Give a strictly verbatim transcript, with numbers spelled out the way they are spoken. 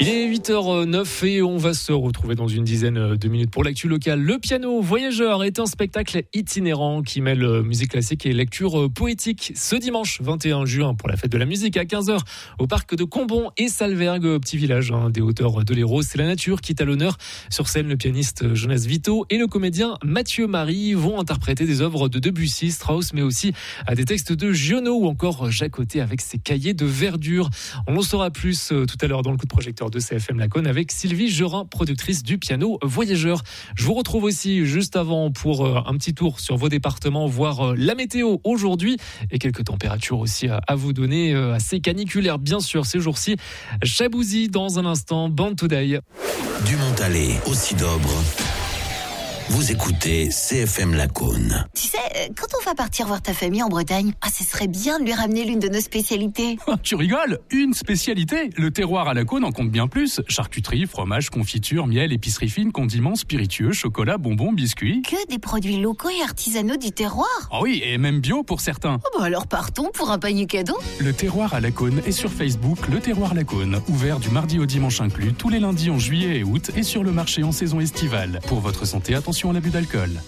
Il est huit heures neuf et on va se retrouver dans une dizaine de minutes pour l'actu locale. Le piano voyageur est un spectacle itinérant qui mêle musique classique et lecture poétique. Ce dimanche vingt et un juin pour la fête de la musique à quinze heures au parc de Combon et Salvergue, petit village hein, des hauteurs de l'Hérault. C'est la nature qui est à l'honneur. Sur scène, le pianiste Jonas Vito et le comédien Mathieu Marie vont interpréter des œuvres de Debussy, Strauss, mais aussi à des textes de Giono ou encore Jacques Côté avec ses cahiers de verdure. On en saura plus tout à l'heure dans le coup de projecteur de C F M Laconne avec Sylvie Gerin, productrice du piano voyageur. Je vous retrouve aussi juste avant pour un petit tour sur vos départements, voir la météo aujourd'hui et quelques températures aussi à vous donner, assez caniculaires bien sûr ces jours-ci. Chabouzy dans un instant, Band to Die. Du Montalet au Sidobre. Vous écoutez C F M Laconne. Tu sais, quand on va partir voir ta famille en Bretagne, ah, ce serait bien de lui ramener l'une de nos spécialités. Tu rigoles? Une spécialité? Le terroir à Laconne en compte bien plus. Charcuterie, fromage, confiture, miel, épicerie fine, condiments, spiritueux, chocolat, bonbons, biscuits. Que des produits locaux et artisanaux du terroir. Ah oui, et même bio pour certains. Oh bah alors partons pour un panier cadeau. Le terroir à Laconne est sur Facebook, le terroir Laconne. Ouvert du mardi au dimanche inclus, tous les lundis en juillet et août et sur le marché en saison estivale. Pour votre santé, attention à l'abus d'alcool.